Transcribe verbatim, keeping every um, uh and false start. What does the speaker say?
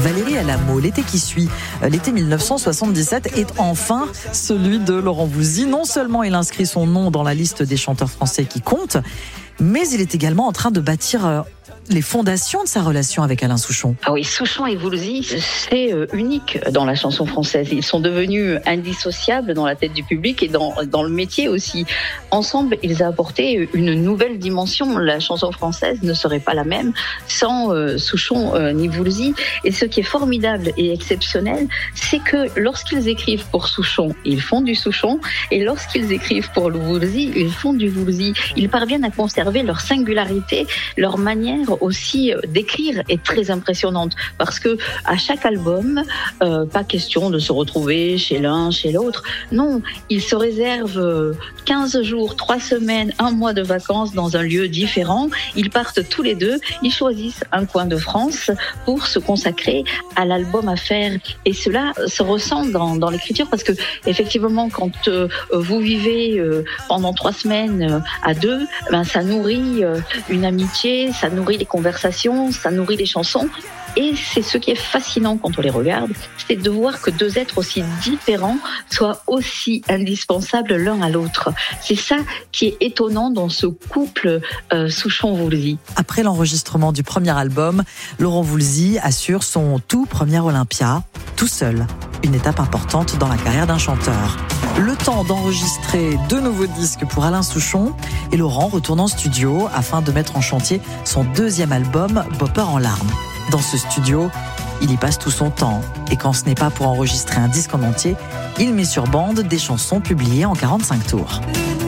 Valérie Alamo. L'été qui suit, l'été mille neuf cent soixante-dix-sept, est enfin celui de Laurent Voulzy. Non seulement il inscrit son nom dans la liste des chanteurs français qui comptent, mais il est également en train de bâtir les fondations de sa relation avec Alain Souchon. Ah oui, Souchon et Voulzy, c'est unique dans la chanson française. Ils sont devenus indissociables dans la tête du public et dans, dans le métier aussi. Ensemble, ils ont apporté une nouvelle dimension. La chanson française ne serait pas la même sans euh, Souchon euh, ni Voulzy. Et ce qui est formidable et exceptionnel, c'est que lorsqu'ils écrivent pour Souchon, ils font du Souchon, et lorsqu'ils écrivent pour le Voulzy, ils font du Voulzy. Ils parviennent à conserver leur singularité, leur manière aussi d'écrire est très impressionnante, parce que à chaque album, euh, pas question de se retrouver chez l'un, chez l'autre. Non, ils se réservent quinze jours, trois semaines, un mois de vacances dans un lieu différent. Ils partent tous les deux, ils choisissent un coin de France pour se consacrer à l'album à faire. Et cela se ressent dans, dans l'écriture, parce que effectivement, quand euh, vous vivez euh, pendant trois semaines euh, à deux, ben ça nourrit euh, une amitié, ça nourrit les conversations, ça nourrit les chansons. Et c'est ce qui est fascinant quand on les regarde, c'est de voir que deux êtres aussi différents soient aussi indispensables l'un à l'autre. C'est ça qui est étonnant dans ce couple euh, Souchon-Voulzy. Après l'enregistrement du premier album, Laurent Voulzy assure son tout premier Olympia, tout seul. Une étape importante dans la carrière d'un chanteur. Le temps d'enregistrer deux nouveaux disques pour Alain Souchon, et Laurent retourne en studio afin de mettre en chantier son deuxième album, Bopper en larmes. Dans ce studio, il y passe tout son temps, et quand ce n'est pas pour enregistrer un disque en entier, il met sur bande des chansons publiées en quarante-cinq tours.